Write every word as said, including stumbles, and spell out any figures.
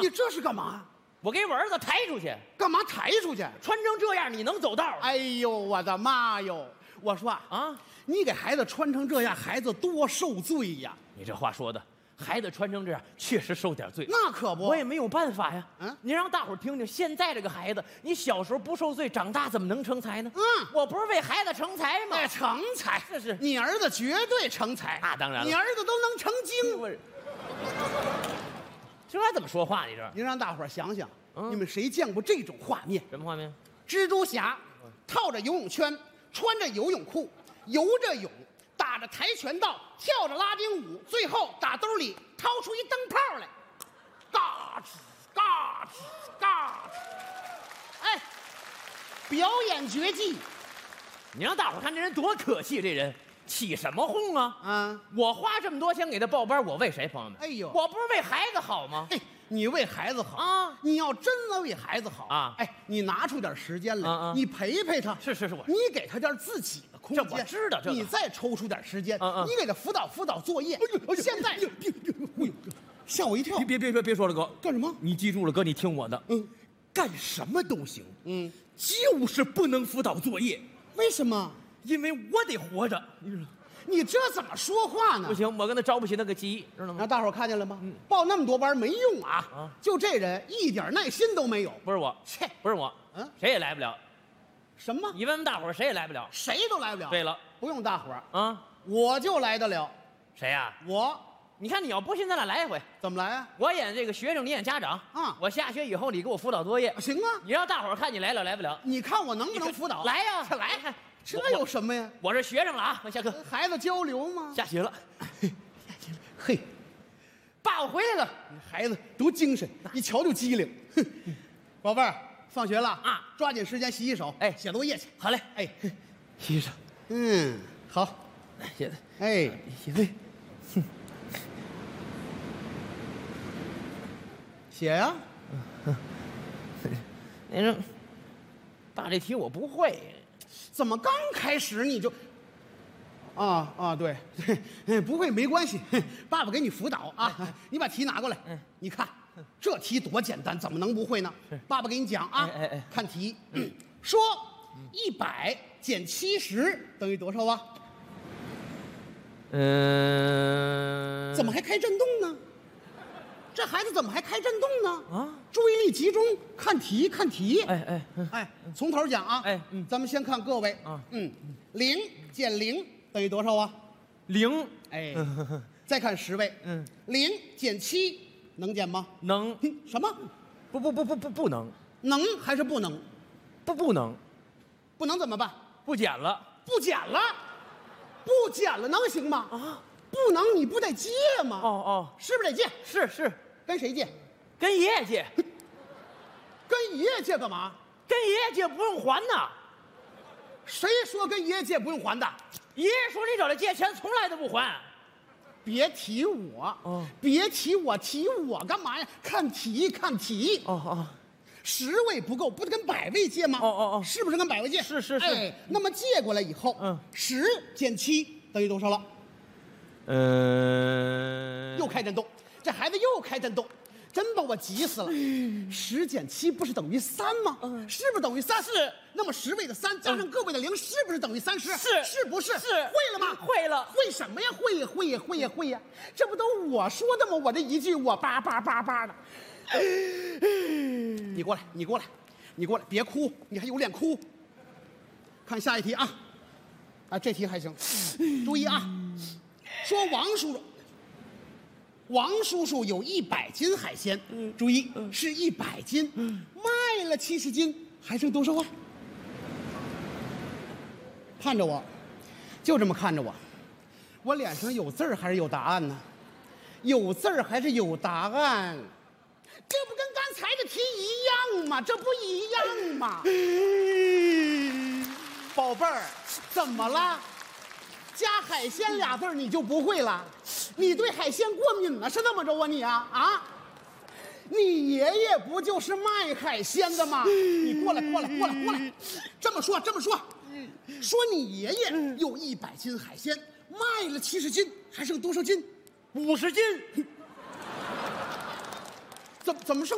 你这是干嘛？ 我给我儿子抬出去， 干嘛抬出去？ 穿成这样你能走道？ 哎呦，我的妈哟！我说啊， 啊， 你给孩子穿成这样，孩子多受罪呀！ 你这话说的，孩子穿成这样确实受点罪。 那可不， 我也没有办法呀。 嗯你让大伙儿听听，现在这个孩子，你小时候不受罪，长大怎么能成才呢？ 嗯我不是为孩子成才吗？ 哎，成才， 是是你儿子绝对成才， 那当然了你儿子都能成精。 我这怎么说话？你这您让大伙儿想想， 嗯你们谁见过这种画面？ 什么画面？ 蜘蛛侠套着游泳圈，穿着游泳裤，游着泳，打着跆拳道，跳着拉丁舞，最后打兜里掏出一灯泡来，嘎吱嘎吱嘎吱，哎，表演绝技。 你让大伙儿看这人多可气，这人起什么哄啊？ 啊， 我花这么多钱给他报班，我为谁？朋友们， 哎呦我不是为孩子好吗？ 哎，你为孩子好啊你要真的为孩子好啊哎，你拿出点时间来， 啊啊你陪陪他， 是是是我你给他点自己的空间， 这我知道这个你再抽出点时间， 嗯嗯你给他辅导辅导作业。现在，哎呦，吓我一跳！ 别别别别说了，哥， 干什么？ 你记住了，哥，你听我的， 嗯， 干什么都行， 嗯， 就是不能辅导作业， 为什么？ 因为我得活着，你知道吗？ 你这怎么说话呢？ 不行，我跟他招不起那个急，知道吗？ 让大伙儿看见了吗？报那么多班没用啊！ 啊就这人一点耐心都没有。 不是我， 切， 不是我， 嗯谁也来不了。 什么？ 你问问大伙儿，谁也来不了。 谁都来不了。 对了， 不用大伙儿， 啊， 我就来得了。 谁呀、 我你看你要不信，咱俩来一回。 怎么来啊？ 我演这个学生，你演家长。 啊我下学以后，你给我辅导作业。 行啊， 你让大伙儿看你来了来不了。 你看我能不能辅导？ 来呀、 来， 看这有什么呀？ 我是学生了啊！下课， 孩子交流吗？ 下学了。 嘿， 爸，我回来了。 你孩子多精神，一瞧就机灵。哼，宝贝儿，放学了啊， 抓紧时间洗洗手， 哎写作业去。 好嘞， 哎， 洗手， 嗯，好， 写的哎， 写对。 写呀。 那说，爸，这题我不会。 怎么刚开始你就？啊啊，对对，哎不会没关系，爸爸给你辅导啊。你把题拿过来， 嗯你看这题多简单，怎么能不会呢？爸爸给你讲啊， 哎哎哎看题，说一百减七十等于多少啊？ 嗯、 怎么还开震动呢？这孩子怎么还开震动呢？ 啊， 注意力集中，看题看题。 哎哎，嗯哎，从头讲啊。 哎嗯咱们先看各位啊嗯，零减零等于多少啊？ 零哎，再看十位， 嗯， 零减七能减吗？ 能哼什么？ 不不不不不不能能还是不能？ 不不能不能怎么办？ 不减了不减了，不减了能行吗？ 啊？ 不能，你不得借吗？ 哦哦， 是不是得借？ 是是， 跟谁借？ 跟爷爷借， 跟爷爷借干嘛？ 跟爷爷借不用还呐。 谁说跟爷爷借不用还的？ 爷爷说你找他借钱从来都不还。 别提我， 哦别提我，提我干嘛呀？看题，看题。 哦哦， 十位不够，不得跟百位借吗？ 哦哦哦是不是跟百位借？ 是是是哎，那么借过来以后， 嗯十减七等于多少了？ 嗯、 又开震动，这孩子又开震动，真把我急死了。十减七不是等于三吗？ 嗯是不是等于三？是。那么十位的三加上各位的零，是不是等于三十？ 是是不是？ 是会了吗？ 会了会什么呀？会呀，会呀，会呀，会呀！这不都我说的吗？我这一句我叭叭叭叭的。你过来，你过来，你过来，别哭，你还有脸哭？看下一题啊！啊，这题还行，注意啊！说王叔叔，王叔叔有一百斤海鲜，注意是一百斤，卖了七十斤，还剩多少啊？看着我，就这么看着我，我脸上有字儿还是有答案呢？有字儿还是有答案？这不跟刚才的题一样吗？这不一样吗？宝贝儿，怎么了？加海鲜俩字儿你就不会了？你对海鲜过敏了是这么着啊你啊啊！你爷爷不就是卖海鲜的吗？你过来过来过来过来，这么说这么说，说你爷爷有一百斤海鲜，卖了七十斤，还剩多少斤？ 五十斤。 怎怎么剩